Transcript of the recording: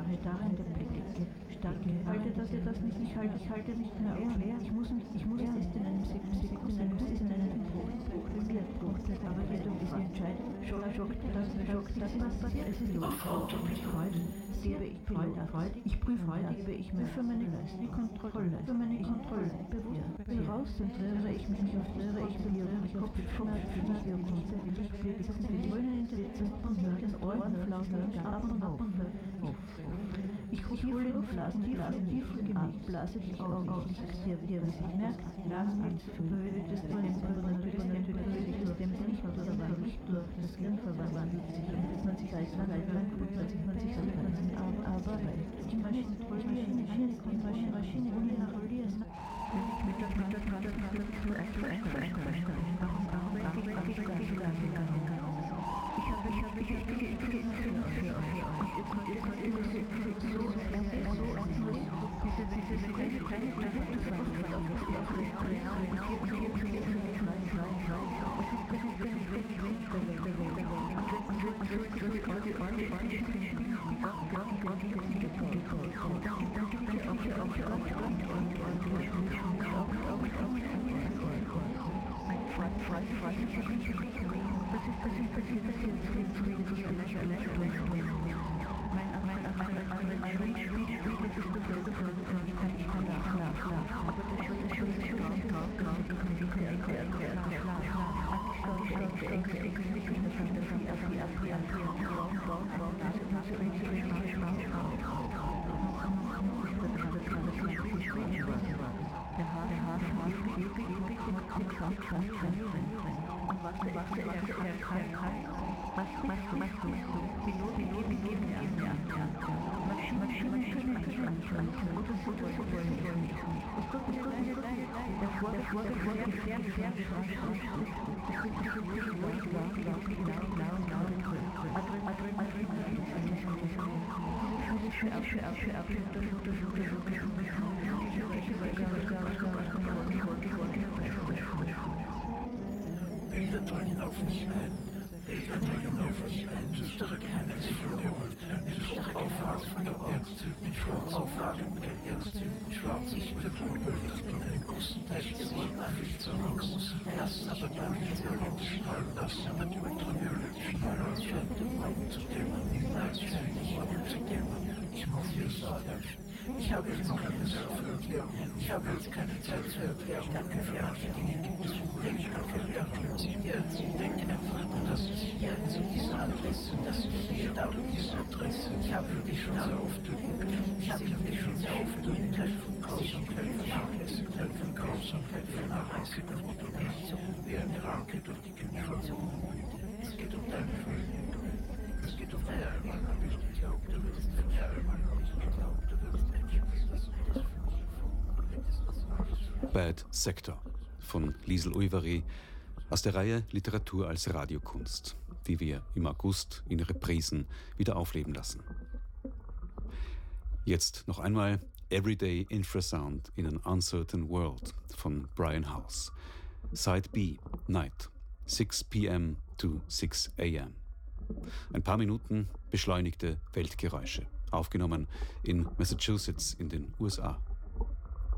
darin der Blick stark. Halte das nicht, ich halte nicht mehr auf. Ich muss es ist in einem Bruch, aber jedoch ist entscheidend. Schockt das, was passiert. Es ist los. Freude. Ich prüfe heute, gebe ich mir für meine geistige Kontrolle, bewusst konzentriere ich mich auf Kopfschmerzen, die grünen Intelligenz und höre das Ohrenflauten ab und auf. Ich hole Luftblasen, tief gemacht, blase die Augen auf. Dir, was ich merke, Angst, das natürlich durch den Licht oder nicht durch das Gehirn verwandelt sich, damit man sich aber die Maschine kontrollieren. Bilder drängen auf mich ein. Düstere Geheimnisse von der Welt. Düstere Auflagen von der Ernste. Mit schwarzen Auflagen mit der Ernste. Mit schwarzen Hintergrund. Das bin einen großen Teil gesehen. Nicht so groß. Erst aber dann mit der Strahlen lassen. Aber die ultravioletten Strahlen scheint dem Augen zu dämmern. Niemals scheint ich Augen zu dämmern. Ich muss hier sagen. Ich habe jetzt noch keine Zeit für Erklärungen. Ich habe jetzt keine Zeit für Erklärungen. Danke für alle Dinge, die du denken kannst. Sie denken einfach, dass du sie hier zu dieser Adresse, dass du hier da und diese Adresse. Ich habe dich schon sehr oft vernachlässigt, von Grausamkeit, vernachlässigt, wie eine Ranke durch die Generation. Es geht um deine Familie. Es geht um deine Eltern. Ich glaube, du wirst von der Eltern. Ich glaube, du wirst Bad Sector von Liesl Uyvari aus der Reihe Literatur als Radiokunst, die wir im August in Reprisen wieder aufleben lassen. Jetzt noch einmal Everyday Infrasound in an Uncertain World von Brian House. Side B, Night, 6 p.m. to 6 a.m. Ein paar Minuten beschleunigte Weltgeräusche, aufgenommen in Massachusetts in den USA.